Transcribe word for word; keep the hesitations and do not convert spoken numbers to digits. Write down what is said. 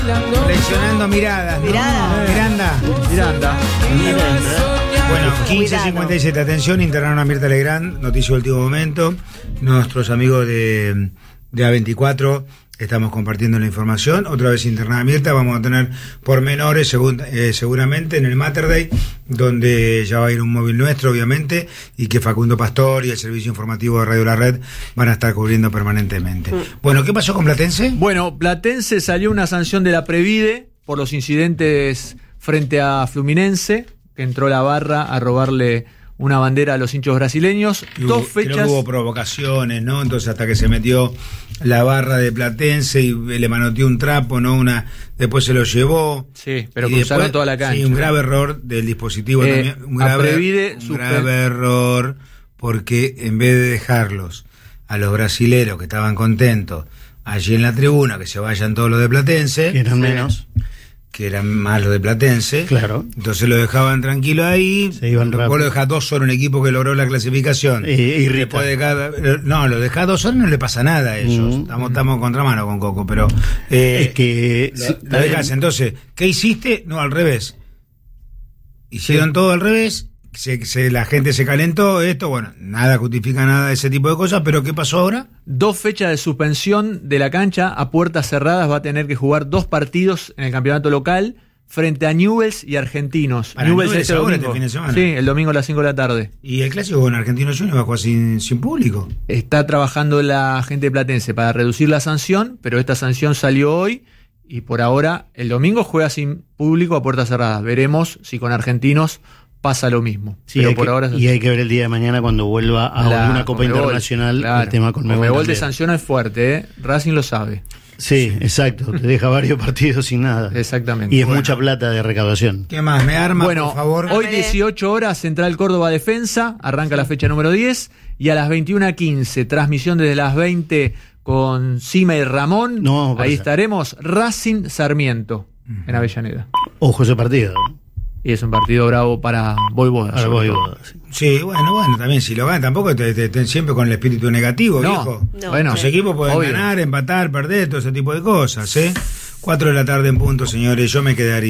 Leccionando miradas, ¿no? Mirada. Miranda. Miranda. Bueno, quince cincuenta y siete, atención, internaron a Mirta Legrand, noticia de último momento. Nuestros amigos de, de A veinticuatro estamos compartiendo la información. Otra vez internada Mirta, vamos a tener pormenores según, eh, seguramente en el Mater Day, donde ya va a ir un móvil nuestro, obviamente, y que Facundo Pastor y el servicio informativo de Radio La Red van a estar cubriendo permanentemente. Mm. Bueno, ¿qué pasó con Platense? Bueno, Platense salió una sanción de la Previde por los incidentes frente a Fluminense, que entró la barra a robarle una bandera a los hinchos brasileños. Hubo, Dos fechas. Creo que hubo provocaciones, ¿no? Entonces, hasta que se metió la barra de Platense y le manoteó un trapo, ¿no? Una, después se lo llevó. Sí, pero cruzaron después, toda la cancha. Sí, un grave error del dispositivo eh, también. Un grave, Previde, un grave error, porque en vez de dejarlos a los brasileros que estaban contentos allí en la tribuna, que se vayan todos los de Platense. Que eran menos. que eran más los de Platense. Claro. Entonces lo dejaban tranquilo ahí. Se iban rápido. Vos lo dejás dos horas un equipo que logró la clasificación. Y, y después de cada, no, lo dejás dos horas no le pasa nada a ellos. Mm. Estamos, estamos en contramano con Coco, pero eh, es que lo, lo dejás. Entonces, ¿qué hiciste? No, al revés. Hicieron sí. todo al revés. Se, se, la gente se calentó, esto, bueno, nada justifica nada de ese tipo de cosas, pero ¿qué pasó ahora? Dos fechas de suspensión de la cancha a puertas cerradas, va a tener que jugar dos partidos en el campeonato local frente a Newell's y Argentinos. Para Newell's este ahora, este fin de semana. Sí, el domingo a las cinco de la tarde. ¿Y el clásico con Argentinos Juniors va a jugar sin, sin público? Está trabajando la gente de Platense para reducir la sanción, pero esta sanción salió hoy y por ahora el domingo juega sin público a puertas cerradas. Veremos si con Argentinos pasa lo mismo. Sí, pero hay por que, ahora y hay que ver el día de mañana cuando vuelva a la, una Copa Conmebol, Internacional, claro. El tema con Conmebol. Conmebol de sanción es fuerte, ¿eh? Racing lo sabe. Sí, exacto. Te deja varios partidos sin nada. Exactamente. Y es bueno. mucha plata de recaudación. ¿Qué más? ¿Me arma, bueno, por favor? Hoy dieciocho horas, Central Córdoba Defensa, arranca la fecha número diez, y a las veintiuna quince, transmisión desde las veinte con Cima y Ramón. No, ahí estaremos, Racing Sarmiento, uh-huh. en Avellaneda. Ojo ese partido. Y es un partido bravo para Voivoda. Para Voivoda, sí. sí, bueno, bueno, también si lo ganan, tampoco te, te, te, siempre con el espíritu negativo, no, viejo. No. Bueno, los equipos pueden obvio. ganar, empatar, perder, todo ese tipo de cosas, ¿eh? Cuatro de la tarde en punto, señores, yo me quedaría.